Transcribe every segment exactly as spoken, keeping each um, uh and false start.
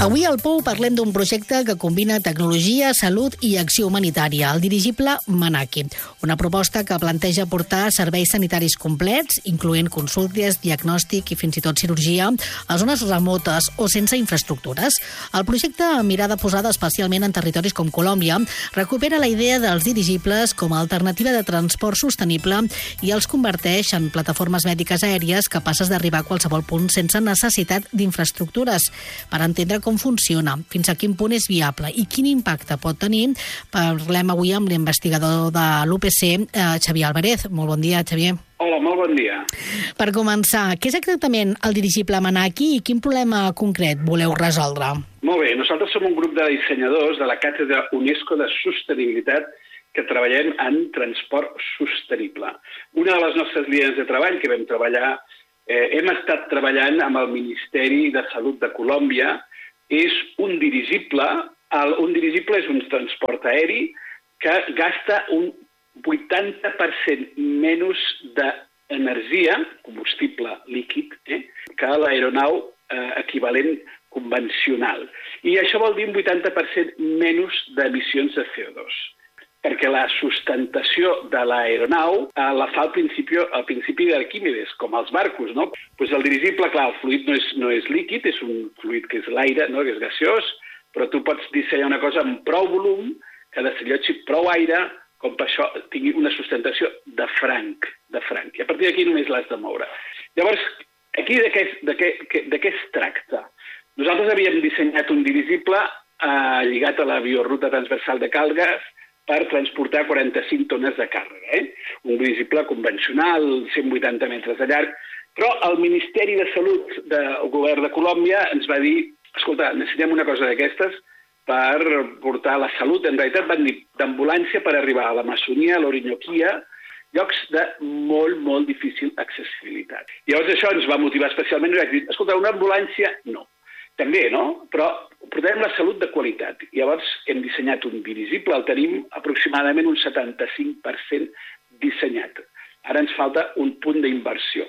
Avui al Pou parlem d'un projecte que combina tecnologia, salut i acció humanitària, el dirigible Manaki. Una proposta que planteja portar serveis sanitaris complets, incloent consultes, diagnòstic i fins i tot cirurgia, a zones remotes o sense infraestructures. El projecte, amb mirada posada especialment en territoris com Colòmbia, recupera la idea dels dirigibles com a alternativa de transport sostenible i els converteix en plataformes mèdiques aèries capaces d'arribar a qualsevol punt sense necessitat d'infraestructures. Per entendre com funciona, fins a quin punt és viable i quin impacte pot tenir, parlem avui amb l'investigador de l'U P C, eh, Xavier Álvarez. Molt bon dia, Xavier. Hola, molt bon dia. Per començar, què és exactament el dirigible Manaki i quin problema concret voleu resoldre? Molt bé, nosaltres som un grup de dissenyadors de la Càtedra UNESCO de Sostenibilitat que treballem en transport sostenible. Una de les nostres línies de treball que vam treballar, eh, hem estat treballant amb el Ministeri de Salut de Colòmbia, és un dirigible. El, un dirigible és un transport aeri que gasta un vuitanta per cent menys d'energia, combustible líquid, eh, que l'aeronau eh, equivalent convencional. I això vol dir un vuitanta per cent menys d'emissions de C O dos. Perquè la sustentació de l'aeronau eh, la fa al principi, al principi d'Arquímedes, com els barcos, no? Pues el dirigible, clar, el fluid no és, no és líquid, és un fluid que és l'aire, no? Que és gaseós, però tu pots dissenyar una cosa amb prou volum, que desallotgi prou aire, com per això tingui una sustentació de franc, de franc. I a partir d'aquí només l'has de moure. Llavors, aquí de què, de què, de què es tracta? Nosaltres havíem dissenyat un dirigible eh, lligat a la bioruta transversal de Calgas, per transportar quaranta-cinc tones de càrrega. Eh? Un dirigible convencional, cent vuitanta metres de llarg, però el Ministeri de Salut del govern de Colòmbia ens va dir, escolta, necessitem una cosa d'aquestes per portar la salut. En realitat van dir d'ambulància per arribar a l'Amazonia, a l'Orinoquia, llocs de molt, molt difícil accessibilitat. Llavors això ens va motivar especialment, i vaig dir, escolta, una ambulància no. També, no? Però portem la salut de qualitat. Llavors hem dissenyat un dirigible, el tenim aproximadament un setanta-cinc per cent dissenyat. Ara ens falta un punt d'inversió.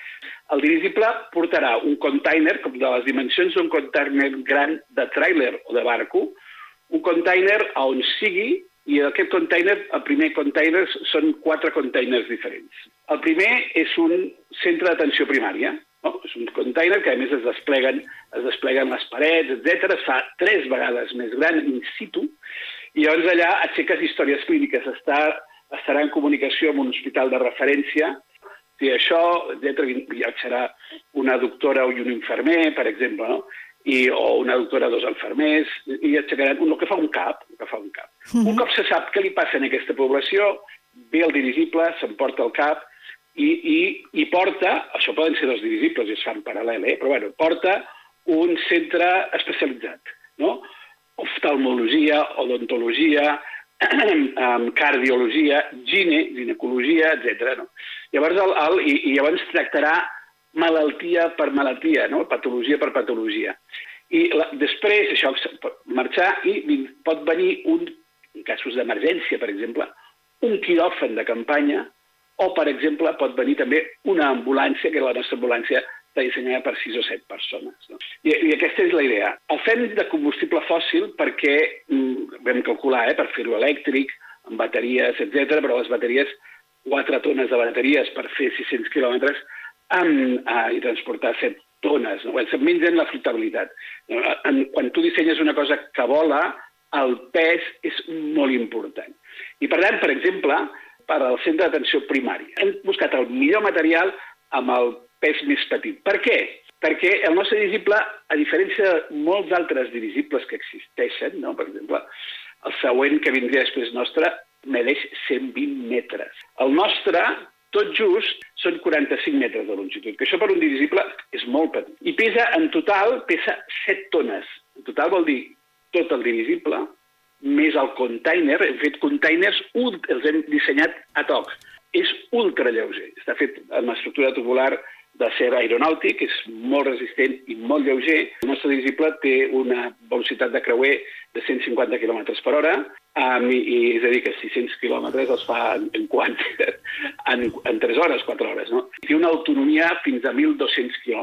El dirigible portarà un container, com de les dimensions d'un container gran de tràiler o de barco, un container a on sigui, i aquest container, el primer container, són quatre containers diferents. El primer és un centre d'atenció primària. No? És un container que a més es despleguen, es despleguen les parets, etcètera. Es fa tres vegades més gran in situ i llavors allà aixeques històries clíniques. Està, estarà en comunicació amb un hospital de referència i això, etcètera. Ja serà una doctora o un infermer, per exemple, no? I, o una doctora, dos infermers, i aixecaran el que fa un cap. El que fa un cap. Mm-hmm. Un cop se sap què li passa en aquesta població, ve el dirigible, s'emporta el cap, I, i, i porta, això poden ser dos dirigibles i es fan paral·lel, eh? Però bueno, porta un centre especialitzat, no? Oftalmologia, odontologia, cardiologia, gine, ginecologia, etcètera. No? Llavors, el, el, i, i llavors tractarà malaltia per malaltia, no? Patologia per patologia. I la, després això pot marxar i pot venir un, en casos d'emergència, per exemple, un quiròfan de campanya, o, per exemple, pot venir també una ambulància, que la nostra ambulància està dissenyada per sis o set persones. No? I, I aquesta és la idea. El fem de combustible fòssil perquè mm, vam calcular, eh, per fer-ho elèctric, amb bateries, etcètera, però les bateries, quatre tones de bateries per fer sis-cents quilòmetres amb, eh, i transportar set tones. No? Se'n mengen la flotabilitat. En, quan tu dissenyes una cosa que vola, el pes és molt important. I, per tant, per exemple, per al centre d'atenció primària. Hem buscat el millor material amb el pes més petit. Per què? Perquè el nostre dirigible, a diferència de molts altres dirigibles que existeixen, no? Per exemple, el següent que vindria després nostre medeix cent vint metres. El nostre, tot just, són quaranta-cinc metres de longitud, que això per un dirigible és molt petit. I pesa, en total, pesa set tones. En total vol dir tot el dirigible, més el container, hem fet containers, els hem dissenyat a toc. És ultralleuger, està fet amb estructura tubular d'acer aeronàutic, és molt resistent i molt lleuger. El nostre dirigible té una velocitat de creuer de cent cinquanta quilòmetres per hora, um, i, i és a dir, que sis-cents quilòmetres els fa en, en quant? En, en tres hores, quatre hores, no? Té una autonomia fins a mil dos-cents quilòmetres.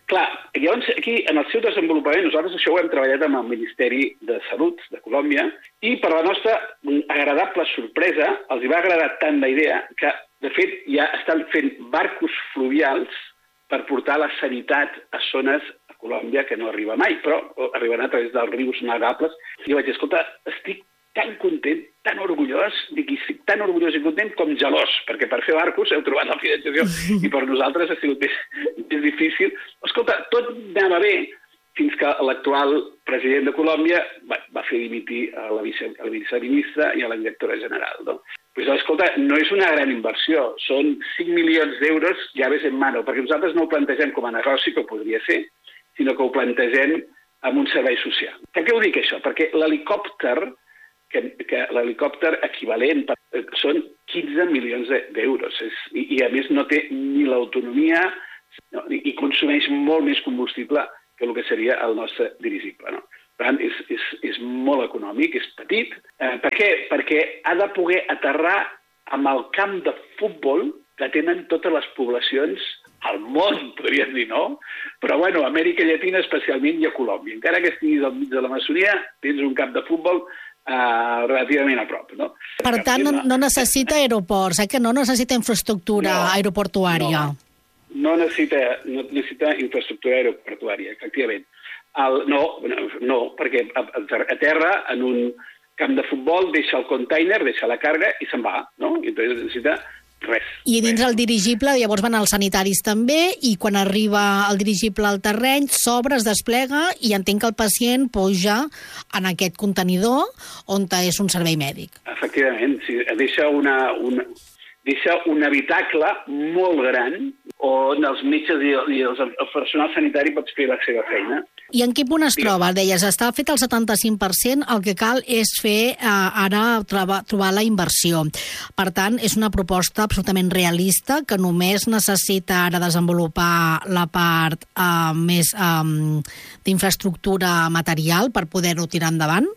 Clar, llavors aquí, en el seu desenvolupament, nosaltres això ho hem treballat amb el Ministeri de Salut de Colòmbia i per la nostra agradable sorpresa els hi va agradar tant la idea que, de fet, ja estan fent barcos fluvials per portar la sanitat a zones a Colòmbia que no arriba mai, però arribaran a través dels rius navegables. I jo vaig dir, escolta, estic tan content, tan orgullós, dic, estic tan orgullós i content com gelós, perquè per fer barcos heu trobat la financiació i per nosaltres ha sigut més, més difícil. Escolta, tot anava bé fins que l'actual president de Colòmbia va, va fer dimitir a la, vice, a la viceministra i a la directora general. No? Pues, escolta, no és una gran inversió, són cinc milions d'euros llaves en mano, perquè nosaltres no ho plantegem com a negoci, que ho podria ser, sinó que ho plantegem amb un servei social. Per què ho dic això? Perquè l'helicòpter que, que l'helicòpter equivalent són quinze milions d'euros és, i, i a més no té ni l'autonomia no, i consumeix molt més combustible que el que seria el nostre dirigible. No? Per tant, és, és, és molt econòmic, és petit. Eh, per què? Perquè ha de poder aterrar amb el camp de futbol que tenen totes les poblacions al món, podríem dir, no? Però, bueno, a Amèrica Llatina especialment i a Colòmbia. Encara que estiguis al mig de l'Amazònia, tens un camp de futbol Uh, relativament a prop. No? Per tant, no, no necessita aeroports, eh? Que no necessita infraestructura no, aeroportuària. No, no, necessita, no necessita infraestructura aeroportuària, efectivament. El, no, no, no, perquè a, a terra, en un camp de futbol, deixa el container, deixa la càrrega i se'n va, no? I entonces necessita res. I dins res. el dirigible, llavors van els sanitaris també, i quan arriba el dirigible al terreny, s'obre, es desplega, i entenc que el pacient puja en aquest contenidor on és un servei mèdic. Efectivament, sí, deixa, una, una, deixa un habitacle molt gran on els metges i el, i el personal sanitari pots fer la seva feina. I en quin punt es troba? Deies, està fet el setanta-cinc per cent, el que cal és fer eh, ara trobar, trobar la inversió. Per tant, és una proposta absolutament realista que només necessita ara desenvolupar la part eh, més eh, d'infraestructura material per poder-ho tirar endavant?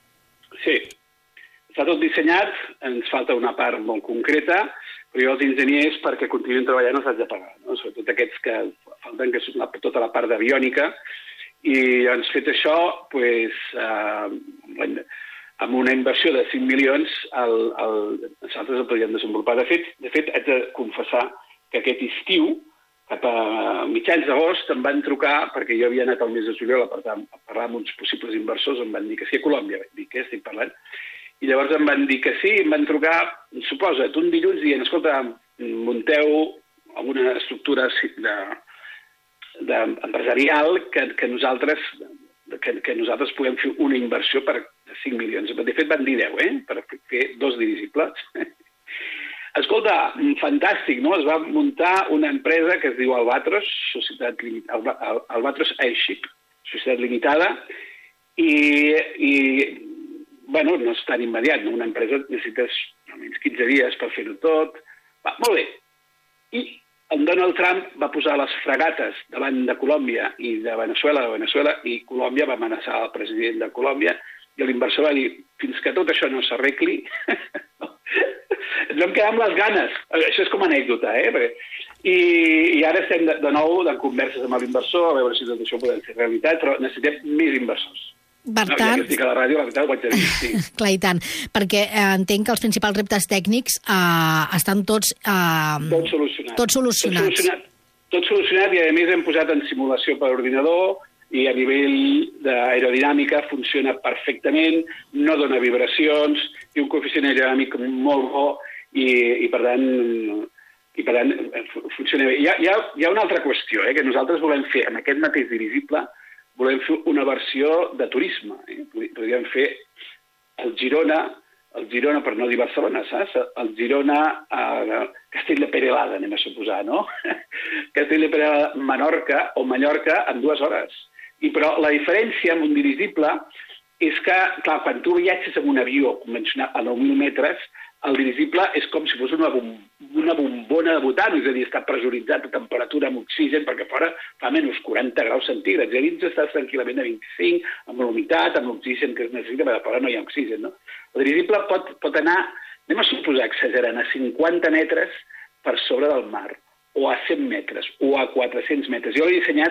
Sí. Està tot dissenyat, ens falta una part molt concreta, però jo els enginyers, perquè continuïn treballant, els haig de pagar, no? Sobretot aquests que falten, que és la, tota la part d'aviònica. I doncs, fet això, pues, eh, amb una inversió de cinc milions, el, el, nosaltres el podríem desenvolupar. De fet, de fet, haig de confessar que aquest estiu, cap a mitjans d'agost, em van trucar, perquè jo havia anat al mes de juliol a parlar, a parlar amb uns possibles inversors, em van dir que sí a Colòmbia, vaig dir que estic parlant, i llavors em van dir que sí, em van trucar, suposa't, un dilluns dient, escolta, munteu alguna estructura de... De, empresarial que, que, nosaltres, que, que nosaltres puguem fer una inversió per cinc milions. De fet, van dir deu, eh? Per fer dos dirigibles. Escolta, fantàstic, no? Es va muntar una empresa que es diu Albatros, Societat Limitada, Albatros Airship, Societat Limitada, i, i bueno, no és tan immediat, no? Una empresa necessites almenys quinze dies per fer-ho tot. Va, molt bé. I en Donald Trump va posar les fregates davant de Colòmbia i de Venezuela, de Venezuela, i Colòmbia va amenaçar el president de Colòmbia, i l'inversor va dir, fins que tot això no s'arregli, ens vam quedar amb les ganes. Això és com a anècdota, eh? I, i ara estem de, de nou en converses amb l'inversor, a veure si tot això podem fer realitat, però necessitem més inversors. Per no, tant... ja que estic a la ràdio, la veritat ho haig de dir, sí. Clar, i tant, perquè eh, entenc que els principals reptes tècnics eh, estan tots... Eh, tots solucionats. Tots solucionats. Tot solucionat. Tot solucionat, i a més hem posat en simulació per ordinador, i a nivell d'aerodinàmica funciona perfectament, no dona vibracions, i un coeficient aerodinàmic molt bo, i, i per tant... i per tant funciona bé. Hi ha, hi ha, hi ha una altra qüestió, eh, que nosaltres volem fer en aquest mateix dirigible, volem fer una versió de turisme. Eh? Podríem fer el Girona, el Girona, per no dir Barcelona, saps? El Girona a Castell de Perelada, anem a suposar, no? Castell de Perelada, Menorca o Mallorca en dues hores. I però la diferència amb un dirigible és que, clar, quan tu viatges amb un avió convencional a nou mil metres, el dirigible és com si fos una, bom una bombona de butano, és a dir, està pressuritzat a temperatura amb oxigen, perquè fora fa menys quaranta graus centígrads, i a dins estàs tranquil·lament a vint-i-cinc, amb l'humitat, amb l'oxigen que es necessita, perquè fora no hi ha oxigen, no? El dirigible pot, pot anar, anem a suposar, exagerant, a cinquanta metres per sobre del mar, o a cent metres, o a quatre-cents metres. Jo l'he dissenyat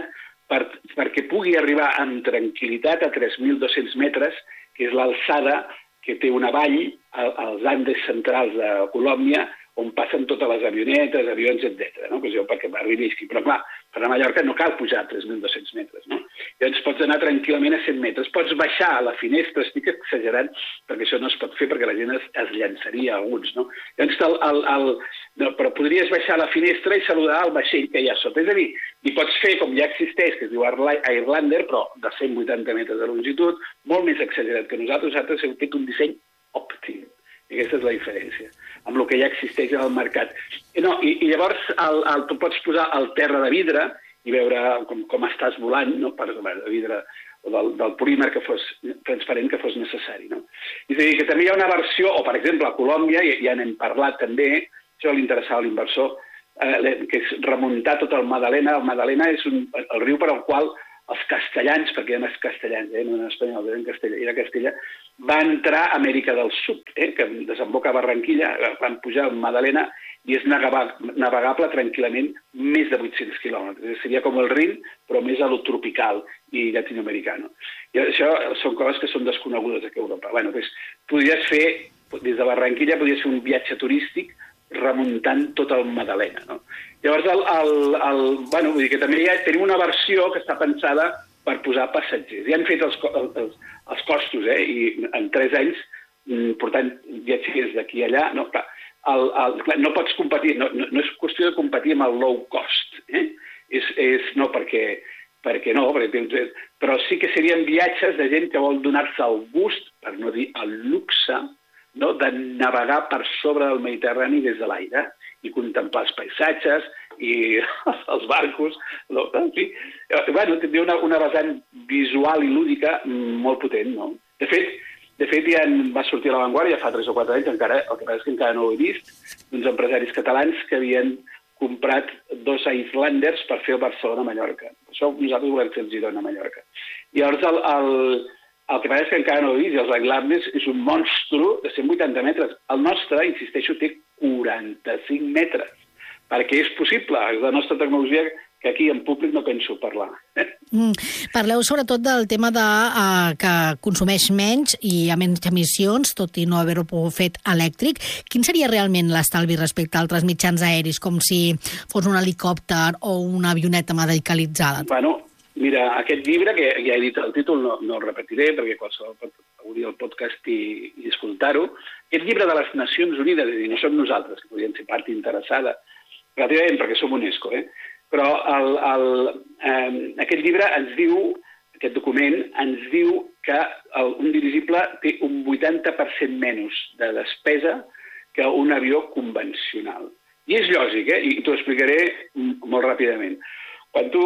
per, perquè pugui arribar amb tranquil·litat a tres mil dos-cents metres, que és l'alçada que té una vall als Andes centrals de Colòmbia, on passen totes les avionetes, avions, etcètera, no? Pues jo, perquè arribi aquí. Però, clar, per anar a Mallorca no cal pujar a tres mil dos-cents metres, no? Llavors pots anar tranquil·lament a cent metres. Pots baixar a la finestra, estic exagerant, perquè això no es pot fer, perquè la gent es, es llançaria a alguns, no? Llavors, el, el, el, no, però podries baixar a la finestra i saludar el vaixell que hi ha sota. És a dir, i pots fer, com ja existeix, que es diu Airlander, però de cent vuitanta metres de longitud, molt més exagerat que nosaltres. Nosaltres hem fet un disseny òptim. I aquesta és la diferència, amb el que ja existeix al mercat. I, no, i, i llavors el, el, tu pots posar el terra de vidre i veure com, com estàs volant, no? Per de vidre o del, del polímer que fos transparent que fos necessari. No? És a dir, que també hi ha una versió, o per exemple a Colòmbia, ja, ja n'hem parlat també, això li interessava a l'inversor, eh, que és remuntar tot el Madalena. El Madalena és un, el riu per al qual els castellans, perquè eren els castellans, eh, no eren espanyols, eren Castella, era Castella, va entrar a Amèrica del Sud, eh, que desemboca a Barranquilla, van pujar a Madalena i és navegable tranquil·lament més de vuit-cents quilòmetres. Seria com el Rin, però més a lo tropical i llatinoamericano. I això són coses que són desconegudes aquí a Europa. Bueno, doncs, podries fer, des de Barranquilla, podries fer un viatge turístic remuntant tot el Madalena, no? Llavors, el, el, el, bueno, vull dir que també ja tenim una versió que està pensada per posar passatgers. Ja han fet els, els, els costos, eh? I en tres anys, portant viatgers d'aquí a allà, no, clar, el, el, clar, no pots competir, no, no, no és qüestió de competir amb el low cost, eh? És, és, no, perquè, perquè no, perquè, però sí que serien viatges de gent que vol donar-se el gust, per no dir el luxe, no, de navegar per sobre del Mediterrani des de l'aire i contemplar els paisatges i els barcos. No? En fi, bueno, té una, una vessant visual i lúdica molt potent. No? De fet, de fet ja va sortir a l'avantguàrdia fa tres o quatre anys, encara, el que passa és que encara no ho he vist, d'uns empresaris catalans que havien comprat dos Islanders per fer el Barcelona-Mallorca. Això nosaltres volem fer el Girona-Mallorca. I llavors el, el El que passa és que encara no ho he vist, els Islanders és un monstru de cent vuitanta metres. El nostre, insisteixo, té quaranta-cinc metres, perquè és possible, és la nostra tecnologia que aquí en públic no penso parlar. Mm. Parleu sobretot del tema de, uh, que consumeix menys i ha menys emissions, tot i no haver-ho fet elèctric. Quin seria realment l'estalvi respecte a altres mitjans aeris, com si fos un helicòpter o una avioneta medicalitzada? Bueno, mira, aquest llibre, que ja he dit el títol, no, no el repetiré, perquè qualsevol pot obrir el podcast i, i escoltar-ho. Aquest llibre de les Nacions Unides, és a dir, no som nosaltres, que podríem ser part interessada, relativament, perquè som UNESCO, eh? Però el, el, eh, aquest llibre ens diu, aquest document, ens diu que el, un dirigible té un vuitanta per cent menys de despesa que un avió convencional. I és lògic, eh? I t'ho explicaré molt ràpidament. Quan tu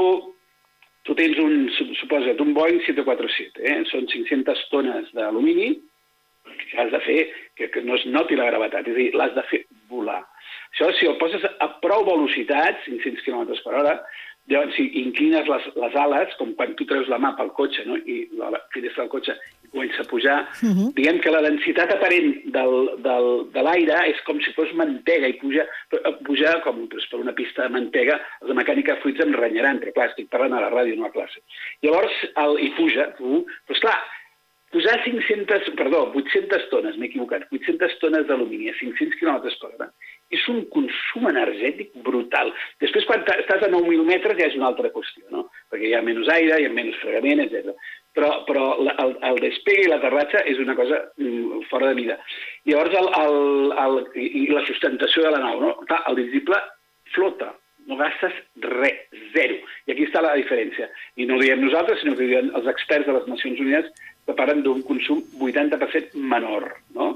Tu tens un, suposa't, un Boeing sete quatre set, eh? Són cinc-centes tones d'alumini que has de fer que, que no es noti la gravetat, és a dir, l'has de fer volar. Això, si el poses a prou velocitat, cinc-cents quilòmetres per hora, llavors, si inclines les, les ales, com quan tu treus la mà pel cotxe, no? I la finestra del cotxe i comença a pujar, uh-huh. Diguem que la densitat aparent del, del, de l'aire és com si fos mantega i puja, puja com doncs, per una pista de mantega, els de mecànica de fluids em renyaran, però clar, estic parlant a la ràdio, no a classe. Llavors, el, i puja, uh, però esclar, posar cinc-centes, perdó, vuit-centes tones, m'he equivocat, vuit-centes tones d'alumini a cinc-cents quilòmetres per hora, és un consum energètic brutal. Després, quan estàs a nou mil metres, ja és una altra qüestió, no? Perquè hi ha menys aire, hi ha menys fregament, etcètera. Però, però el, el despegue i l'aterratge és una cosa mm, fora de mida. Llavors, el, el, el, i la sustentació de la nau, no? Clar, el dirigible flota, no gastes res, zero. I aquí està la diferència. I no ho diem nosaltres, sinó que ho diuen els experts de les Nacions Unides, que parlen d'un consum vuitanta per cent menor, no?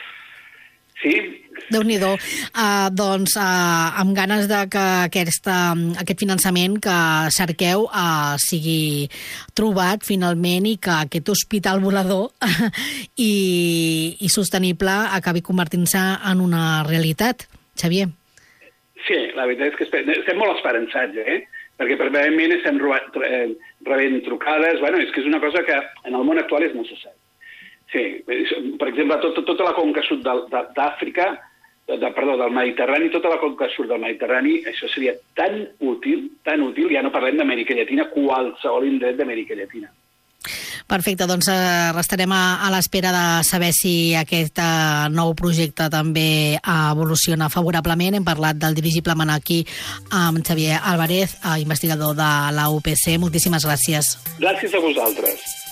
Sí. Déu-n'hi-do. Uh, doncs, uh, amb ganes de que aquesta, aquest finançament que cerqueu uh, sigui trobat finalment i que aquest hospital volador i, i sostenible acabi convertint-se en una realitat. Xavier. Sí, la veritat és que estem, estem molt esperançats, eh? Perquè permanentment estem rebent trucades. Bueno, és que és una cosa que en el món actual és necessari. Sí, per exemple, tot, tota la conca sud d'Àfrica de, perdó, del Mediterrani, tota la conca sud del Mediterrani, això seria tan útil, tan útil, ja no parlem d'Amèrica Llatina, qualsevol indret d'Amèrica Llatina. Perfecte, doncs eh, restarem a, a l'espera de saber si aquest eh, nou projecte també evoluciona favorablement. Hem parlat del dirigible Manaki amb Xavier Álvarez, eh, investigador de la U P C. Moltíssimes gràcies. Gràcies a vosaltres.